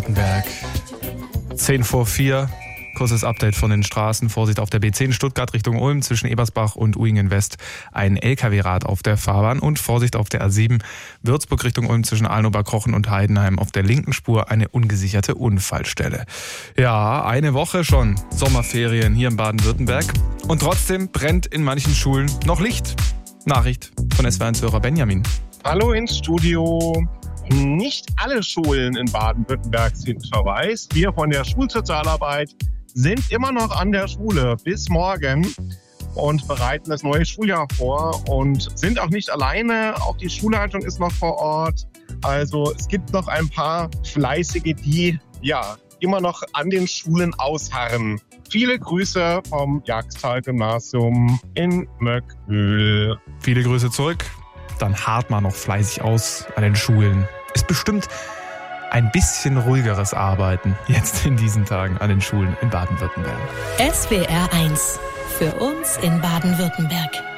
Baden-Württemberg. 4:10. Kurzes Update von den Straßen. Vorsicht auf der B10 Stuttgart Richtung Ulm zwischen Ebersbach und Uingen West. Ein LKW-Rad auf der Fahrbahn. Und Vorsicht auf der A7 Würzburg Richtung Ulm zwischen Alnoberkrochen und Heidenheim. Auf der linken Spur eine ungesicherte Unfallstelle. Ja, eine Woche schon Sommerferien hier in Baden-Württemberg. Und trotzdem brennt in manchen Schulen noch Licht. Nachricht von SWR1-Hörer Benjamin. Hallo ins Studio. Nicht alle Schulen in Baden-Württemberg sind verwaist. Wir von der Schulsozialarbeit sind immer noch an der Schule bis morgen und bereiten das neue Schuljahr vor und sind auch nicht alleine. Auch die Schulleitung ist noch vor Ort. Also es gibt noch ein paar Fleißige, die immer noch an den Schulen ausharren. Viele Grüße vom Jagstal-Gymnasium in Möckmühl. Viele Grüße zurück. Dann hart mal noch fleißig aus an den Schulen. Ist bestimmt ein bisschen ruhigeres Arbeiten jetzt in diesen Tagen an den Schulen in Baden-Württemberg. SWR 1 für uns in Baden-Württemberg.